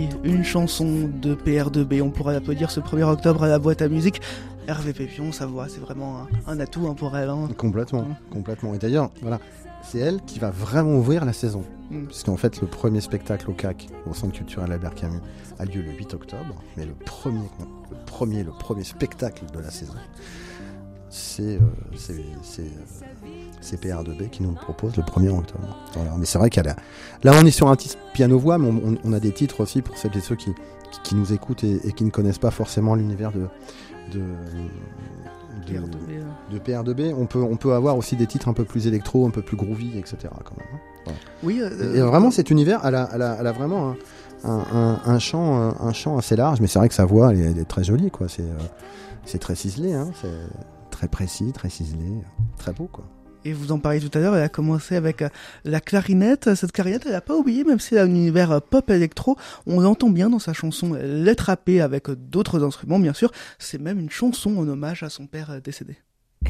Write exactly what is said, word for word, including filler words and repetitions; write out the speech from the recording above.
Une chanson de P R deux B, on pourrait applaudir ce premier octobre à la boîte à musique. Hervé Pépion, sa voix, c'est vraiment un, un atout hein, pour elle. Hein. Complètement, mmh. complètement. Et d'ailleurs, voilà, c'est elle qui va vraiment ouvrir la saison. Mmh. Puisqu'en fait, le premier spectacle au C A C, au Centre culturel Albert Camus, a lieu le huit octobre. Mais le premier, le premier, le premier spectacle de la saison, c'est, euh, c'est, c'est, euh, c'est P R deux B qui nous le propose le premier octobre. Voilà. Mais c'est vrai qu'elle a... Là, on est sur un titre piano-voix, mais on, on a des titres aussi pour celles et ceux qui, qui, qui nous écoutent et, et qui ne connaissent pas forcément l'univers de, de, de, de P R deux B. On peut, on peut avoir aussi des titres un peu plus électro, un peu plus groovy, et cetera. Quand même. Voilà. Oui, euh, et, et vraiment, cet univers, elle a, elle a, elle a vraiment un, un, un, un, champ, un champ assez large, mais c'est vrai que sa voix, elle est, elle est très jolie, quoi. C'est, euh, c'est très ciselé, hein. C'est très précis, très ciselé, très beau, quoi. Et vous en parliez tout à l'heure, elle a commencé avec euh, la clarinette. Cette clarinette, elle n'a pas oublié, même si elle a un univers euh, pop électro, on l'entend bien dans sa chanson Lettre à P avec euh, d'autres instruments, bien sûr. C'est même une chanson en hommage à son père euh, décédé.